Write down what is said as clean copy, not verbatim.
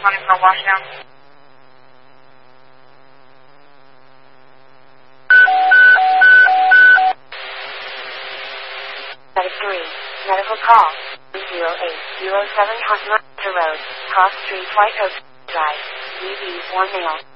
responding for washdown. That is 3. Medical call. 0807 Continental Road, Cross Street, White Oak Drive. UV1 male.